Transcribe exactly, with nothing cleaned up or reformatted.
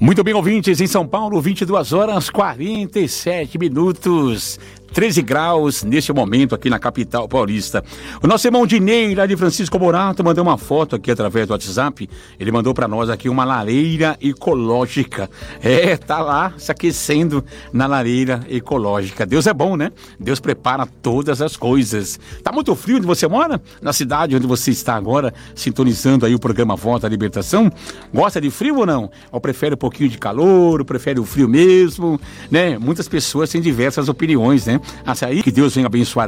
Muito bem, ouvintes, em São Paulo, vinte e duas horas, quarenta e sete minutos, treze graus neste momento aqui na capital paulista. O nosso irmão Dinei, lá de Francisco Morato, mandou uma foto aqui através do WhatsApp. Ele mandou para nós aqui uma lareira ecológica. É, tá lá se aquecendo na lareira ecológica. Deus é bom, né? Deus prepara todas as coisas. Tá muito frio onde você mora? Na cidade onde você está agora, sintonizando aí o programa Voz da Libertação? Gosta de frio ou não? Ou prefere um pouquinho de calor, ou prefere o frio mesmo, né? Muitas pessoas têm diversas opiniões, né? Açaí, que Deus venha abençoar